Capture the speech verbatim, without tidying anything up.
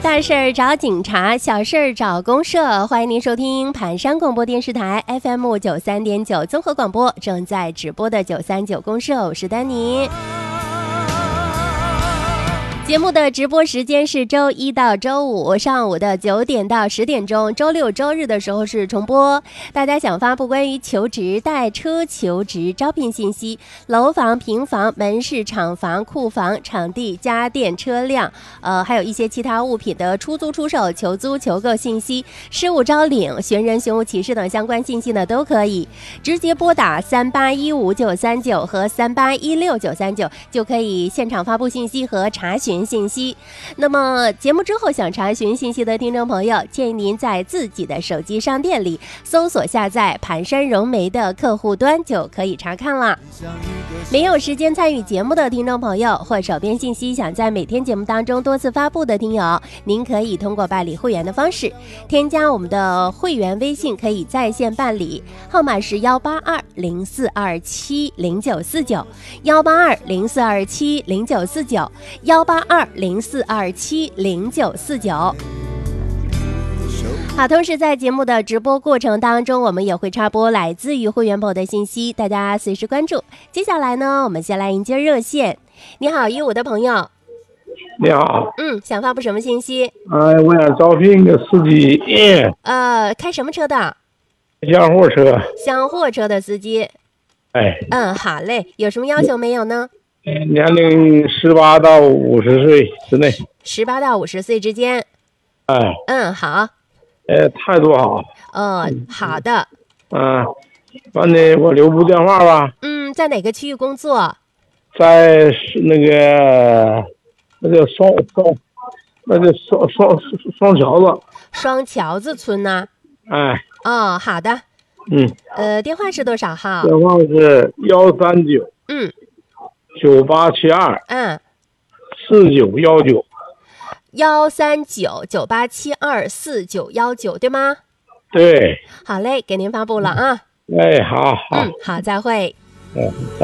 大事儿找警察，小事儿找公社。欢迎您收听盘山广播电视台 F M 九三点九综合广播，正在直播的九三九公社，我是丹妮。节目的直播时间是周一到周五上午的九点到十点钟，周六周日的时候是重播。大家想发布关于求职、带车求职、招聘信息、楼房、平房、门市、厂房、库房、场地、家电、车辆，呃，还有一些其他物品的出租、出售、求租、求购信息、事务招领、寻人、寻物启事等相关信息呢，都可以直接拨打三八一五九三九和三八一六九三九，就可以现场发布信息和查询信息。那么节目之后想查询信息的听众朋友，建议您在自己的手机商店里搜索下载盘山融媒的客户端，就可以查看了。没有时间参与节目的听众朋友，或手边信息想在每天节目当中多次发布的听友，您可以通过办理会员的方式添加我们的会员微信，可以在线办理，号码是幺八二零四二七零九四九，幺八二零四二七零九四九，幺八二零四二七零九四九。好，同时在节目的直播过程当中，我们也会插播来自于会员朋友的信息，大家随时关注。接下来呢，我们先来迎接热线。你好，一五的朋友。 你好。 嗯，想发布什么信息？ 呃，我想招聘个司机。 呃，开什么车的？ 厢货车。 厢货车的司机。 哎。 嗯，好嘞。有什么要求没有呢？ 年龄十八到五十岁之内。 十八到五十岁之间。 哎。 嗯，好。 呃，态度好。 哦，好的。 嗯，完了，我留步电话吧。 嗯，在哪个区域工作？ 在那个那个双双那个双双双桥子。 双桥子村呢、 啊？哎。 哦，好的。 嗯。 呃，电话是多少号？ 电话是幺三九。 嗯。 九八七二。 嗯。 四九幺九。 幺三九九八七二四九幺九，对吗？ 对。 好嘞，给您发布了啊。 哎，好好。 嗯，好，再会。 嗯，再。